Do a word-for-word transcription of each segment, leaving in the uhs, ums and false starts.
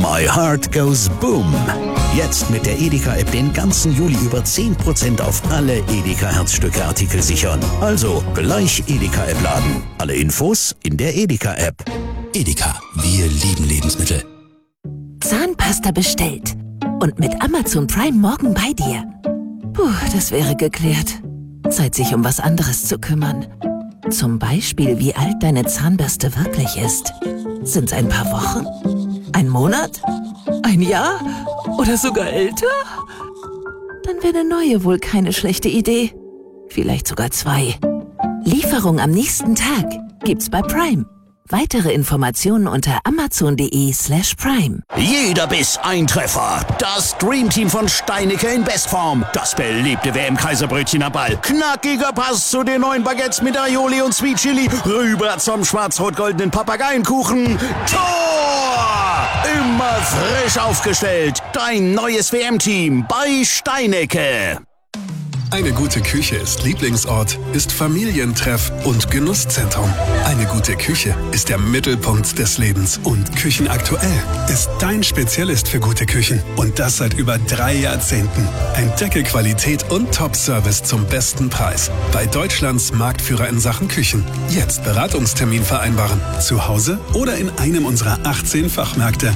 My Heart Goes Boom. Jetzt mit der Edeka-App den ganzen Juli über zehn Prozent auf alle Edeka-Herzstücke-Artikel sichern. Also gleich Edeka-App laden. Alle Infos in der Edeka-App. Edeka, wir lieben Lebensmittel. Zahnpasta bestellt. Und mit Amazon Prime morgen bei dir. Puh, das wäre geklärt. Zeit, sich um was anderes zu kümmern. Zum Beispiel, wie alt deine Zahnbürste wirklich ist. Sind's ein paar Wochen? Ein Monat? Ein Jahr? Oder sogar älter? Dann wäre eine neue wohl keine schlechte Idee. Vielleicht sogar zwei. Lieferung am nächsten Tag gibt's bei Prime. Weitere Informationen unter amazon.de slash prime. Jeder Biss ein Treffer. Das Dreamteam von Steinicke in Bestform. Das beliebte W M-Kaiserbrötchen am Ball. Knackiger Pass zu den neuen Baguettes mit Aioli und Sweet Chili. Rüber zum schwarz-rot-goldenen Papageienkuchen. Tor! Immer frisch aufgestellt. Dein neues W M-Team bei Steinicke. Eine gute Küche ist Lieblingsort, ist Familientreff und Genusszentrum. Eine gute Küche ist der Mittelpunkt des Lebens. Und Küchenaktuell ist dein Spezialist für gute Küchen. Und das seit über drei Jahrzehnten. Entdecke Qualität und Top-Service zum besten Preis. Bei Deutschlands Marktführer in Sachen Küchen. Jetzt Beratungstermin vereinbaren. Zu Hause oder in einem unserer achtzehn Fachmärkte.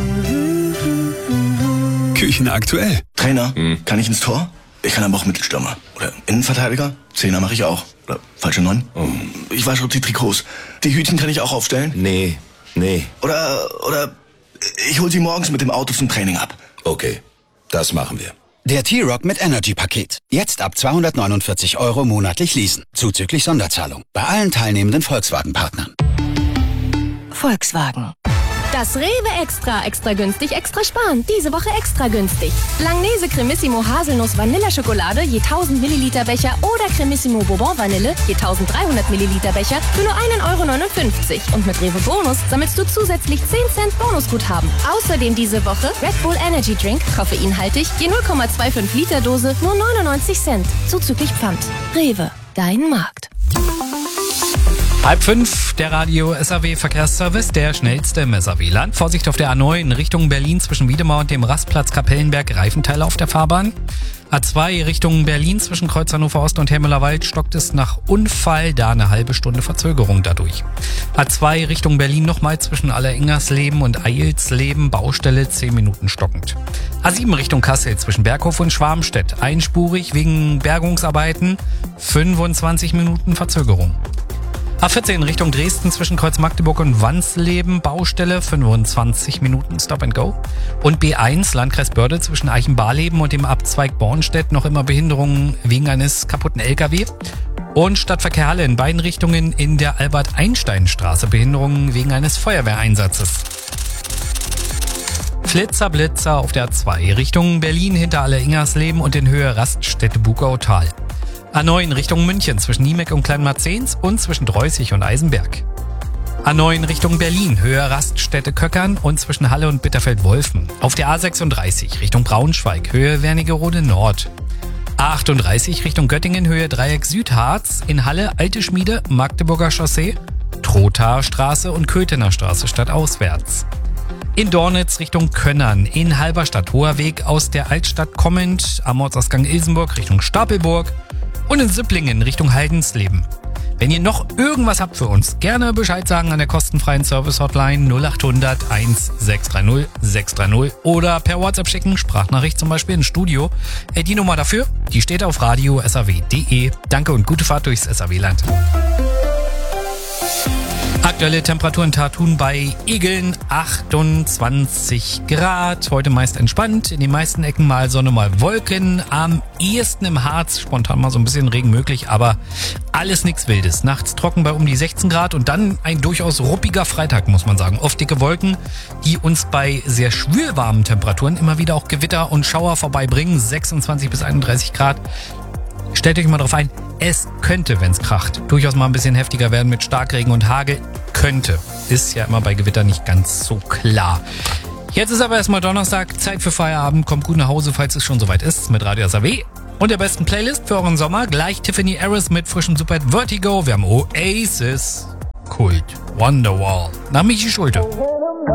Küchenaktuell. Trainer, hm. kann ich ins Tor? Ich kann aber auch Mittelstürmer. Oder Innenverteidiger. Zehner mache ich auch. Oder falsche Neun. Oh. Ich wasche auch die Trikots. Die Hütchen kann ich auch aufstellen. Nee, nee. Oder, oder ich hol sie morgens mit dem Auto zum Training ab. Okay, das machen wir. Der T-Rock mit Energy-Paket. Jetzt ab zweihundertneunundvierzig Euro monatlich leasen. Zuzüglich Sonderzahlung. Bei allen teilnehmenden Volkswagen-Partnern. Volkswagen. Das Rewe Extra. Extra günstig, extra sparen. Diese Woche extra günstig. Langnese Cremissimo Haselnuss Vanilleschokolade je tausend Milliliter Becher oder Cremissimo Bourbon Vanille je eintausenddreihundert Milliliter Becher für nur ein Euro neunundfünfzig. Und mit Rewe Bonus sammelst du zusätzlich zehn Cent Bonusguthaben. Außerdem diese Woche Red Bull Energy Drink, koffeinhaltig, je null Komma fünfundzwanzig Liter Dose, nur neunundneunzig Cent. Zuzüglich Pfand. Rewe, dein Markt. Halb fünf, der Radio S A W Verkehrsservice, der schnellste im S A W-Land. Vorsicht auf der A neun Richtung Berlin zwischen Wiedemar und dem Rastplatz Kapellenberg, Reifenteile auf der Fahrbahn. A zwei Richtung Berlin zwischen Kreuz Hannover Ost und Hermüller-Wald stockt es nach Unfall, da eine halbe Stunde Verzögerung dadurch. A zwei Richtung Berlin nochmal zwischen Alleringersleben und Eilsleben, Baustelle zehn Minuten stockend. A sieben Richtung Kassel zwischen Berghof und Schwarmstedt, einspurig wegen Bergungsarbeiten, fünfundzwanzig Minuten Verzögerung. A vierzehn Richtung Dresden zwischen Kreuz Magdeburg und Wansleben, Baustelle, fünfundzwanzig Minuten Stop and Go. Und B eins Landkreis Börde zwischen Eichenbarleben und dem Abzweig Bornstedt noch immer Behinderungen wegen eines kaputten L K W. Und Stadtverkehr Halle in beiden Richtungen in der Albert-Einstein-Straße Behinderungen wegen eines Feuerwehreinsatzes. Flitzer, Blitzer auf der A zwei Richtung Berlin hinter Alleringersleben und in Höhe Raststätte Bugautal. A neun Richtung München zwischen Niemeck und Kleinmarzens und zwischen Dreußig und Eisenberg. A neun Richtung Berlin, Höhe Raststätte Köckern und zwischen Halle und Bitterfeld-Wolfen. Auf der A sechsunddreißig Richtung Braunschweig, Höhe Wernigerode Nord. A achtunddreißig Richtung Göttingen, Höhe Dreieck Südharz, in Halle Alte Schmiede, Magdeburger Chaussee, Trothaer Straße und Köthener Straße stadtauswärts. In Dornitz Richtung Könnern, in Halberstadt Hoher Weg aus der Altstadt kommend, am Ortsausgang Ilsenburg Richtung Stapelburg. Und in Sipplingen Richtung Haldensleben. Wenn ihr noch irgendwas habt für uns, gerne Bescheid sagen an der kostenfreien Service-Hotline null acht hundert eins sechs drei null sechs drei null oder per WhatsApp schicken, Sprachnachricht zum Beispiel ins Studio. Die Nummer dafür, die steht auf radio s a w punkt d e. Danke und gute Fahrt durchs S A W-Land. Aktuelle Temperaturen Tatun bei Igeln achtundzwanzig Grad. Heute meist entspannt. In den meisten Ecken mal Sonne, mal Wolken. Am ehesten im Harz spontan mal so ein bisschen Regen möglich, aber alles nichts Wildes. Nachts trocken bei um die sechzehn Grad und dann ein durchaus ruppiger Freitag, muss man sagen. Oft dicke Wolken, die uns bei sehr schwülwarmen Temperaturen immer wieder auch Gewitter und Schauer vorbeibringen. sechsundzwanzig bis einunddreißig Grad. Stellt euch mal drauf ein, es könnte, wenn es kracht, durchaus mal ein bisschen heftiger werden mit Starkregen und Hagel. Könnte. Ist ja immer bei Gewitter nicht ganz so klar. Jetzt ist aber erstmal Donnerstag, Zeit für Feierabend. Kommt gut nach Hause, falls es schon soweit ist, mit Radio S A W. Und der besten Playlist für euren Sommer. Gleich Tiffany Harris mit frischem Superhit Vertigo. Wir haben Oasis, Kult, Wonderwall. Nach Michi Schulte.